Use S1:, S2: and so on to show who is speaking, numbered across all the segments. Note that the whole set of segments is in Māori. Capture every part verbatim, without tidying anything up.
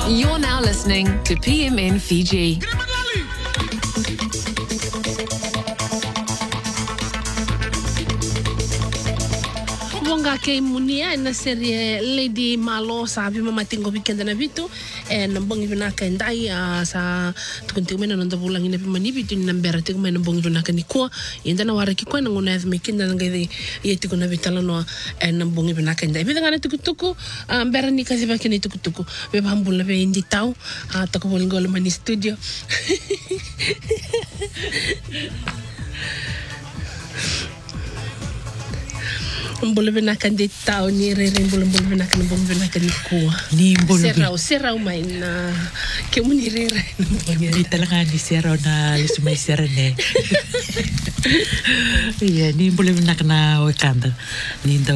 S1: You're now listening to P M N Fiji.
S2: Wonga ke munia na serie Lady Malo sabi mamatingo weekend na vitu e nambongi vinaka ndai sa tukunti umena nanda bulang ina pimani vitu ni nambera tiku mena nambongi vinaka ni kuwa yenda na wara kikwa na ngona yath mekinda na ngaithe yeti kuna vitala noa e nambongi vinaka ndai vida ngana tukutuku mbera ni kazi vaki ni tukutuku beba hambula be indi tau tako bolingola mani studio mbolo benaka de tao ni re re mbolo mbolo benaka ni mbolo benaka ni kuwa
S3: ni mbolo
S2: serau serau mai na ke muni re re
S3: ni talanga ni serau na lesu mai serene ya ni mbolo benaka na wakanda ni ndo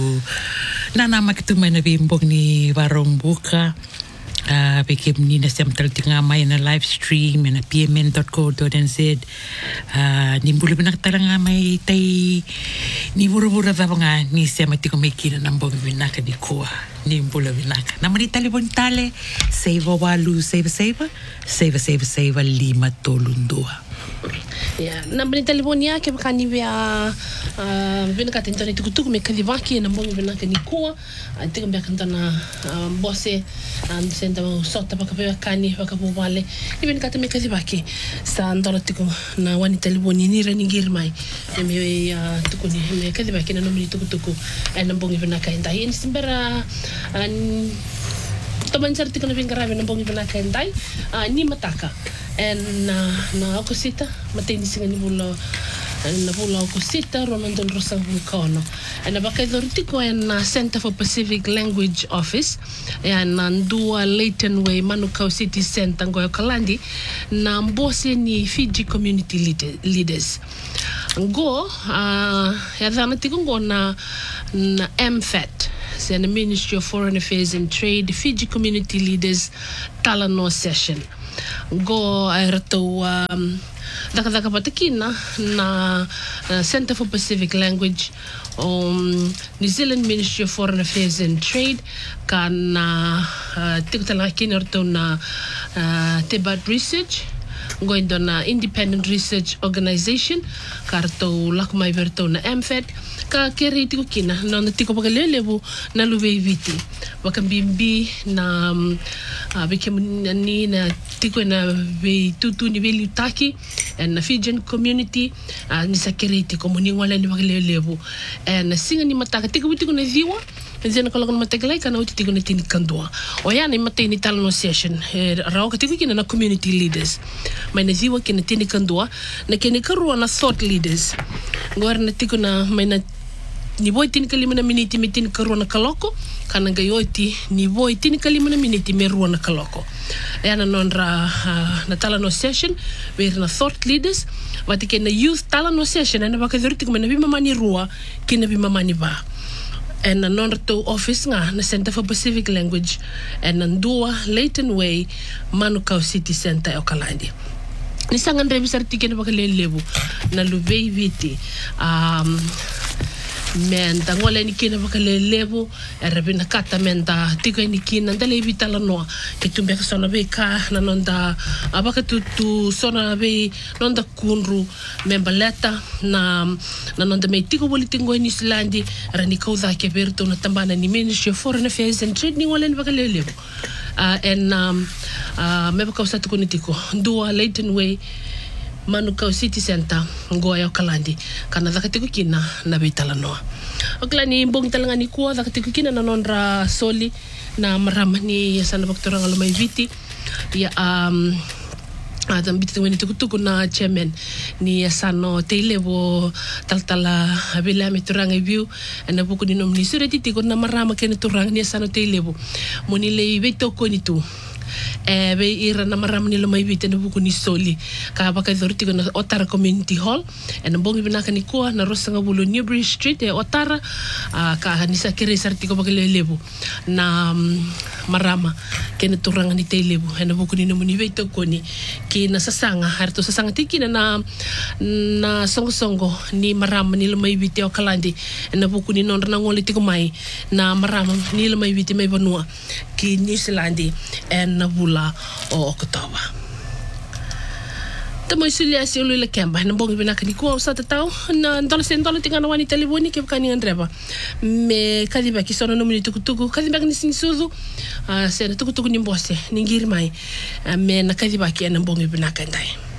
S3: na na makitu mai na bimbong ni warombuka Uh, Beke menina siam talatinga mai na live stream na p m n dot co dot n z uh, ni mbulu benak talanga mai tai ni buru-buru tavanga ni siam atiko mai kina nambong binaka di kuwa ni mbulu binaka namani tali bon tale save walu save save save save save lima tolundua
S2: ya nambani tali bon ya ke bakani via binaka tentani tukutuku me kalivaki nambong binaka ni kuwa atiko mbia kantana bose and senda sota pakapewa kani pakapuvale ibeni kata me kazi baki sa ndoro tiko na wani taliboni ni rani girmai me ya tuko ni me kazi baki na nomini tuku tuku na mbongi vina kaenda yin simbera an toban sarti ko na vingarabe na mbongi vina kaenda ni mataka en na na okosita mateni singa ni bulo na pula okosita Ronaldo Rosa Vulcano na baka dortiko en Center for Pacific Language Office en ndua Leighton Way Manukau City Center ngoyo Kalandi na mbose ni Fiji Community Leaders ngo uh, ya dhana tiko ngo na na M F A T se na Ministry of Foreign Affairs and Trade Fiji Community Leaders Talano Session go airato um, daka-daka patakina na uh, Center for Pacific Language um, New Zealand Ministry of Foreign Affairs and Trade kana uh, tiko talaga kinarto na uh, Tebat Research going to na Independent Research Organization karto lakumai verto na M F A T ka kere tiko kina na tiko pagalelebu na luwei viti wakambimbi na um, uh, ni na tiko na ve tutu ni veli utaki na Fijian community uh, ni sakere tiko muni wala ni pagalelebu na singa ni mataka tiko tiko na viwa nzena kalagon mategalai kana uti tiko na tini kandua o yana imate ni talano session e, rao ka tiko kina na community leaders mai na viwa kina tini kandua na kene karua na thought leaders ngor na tiko na mai na ni voi tini kalima na miniti me tini karua na kaloko kana ngayoti ni voi tini kalima na miniti me rua na kaloko yana nonra uh, na talano session where na thought leaders wati kena youth talano session ana baka dhoriti kuma na bima mani rua kina bima mani ba and na non to office nga na Center for Pacific Language and ndua Leighton Way Manukau City Center o Kalandi ni sangan revisar tiket baka lelebu na lubei viti um menda ngola ni kina baka lelebu erabe na kata menda tiko ni kina ndale vitala noa ke tumbe ka sona be ka na nonda abaka tu tu sona be nonda kunru membaleta na na nonda me tiko politingo ni Islandi rani kauza ke berto na tambana ni Ministry of Foreign Affairs and Trade ni ngola ni baka lelebu uh, and um, uh, me baka usatu kunitiko ndua Leighton Way Manukau City Center ngoya Kalandi kana zakatiko kina na betala noa okla ni mbong talanga ni kuwa zakatiko kina na nonra soli na marama ni sana baktora ngalo mai viti ya um adam bitu ni tukutuku na chairman ni sano televo taltala abila mituranga view na buku ni nomni sureti tiko na marama kene turang ni sano televo moni le beto ko ni tu e be ira na marama ni lamai vite na buku ni soli ka baka doriti na Otara Community Hall e na bongi binaka ni kua na Rosanga Bulu Newbury Street e Otara uh, ka nisa kere sartiko baka lelebu na um, marama ke na turanga ni te lebu e na buku ni na muni veito koni ki na sasanga harto sasanga tiki na na, na songo songo ni marama ni lamai vite o Kalandi e na buku ni non na ngoli tiko mai na marama ni lamai vite mai vanua ki New Zealand e na bula o Oktoba. Tamo isulia si ulu ila kemba na bongi binaka ni kuwa usata tau na ndola se ndola tinga na wani telefoni ke bukani andreba me kadiba ki sono nomini tukutuku kadiba ni sinsudu uh, se na tukutuku ni mbose ni ngiri mai uh, me na kadiba ki na bongi binaka ndai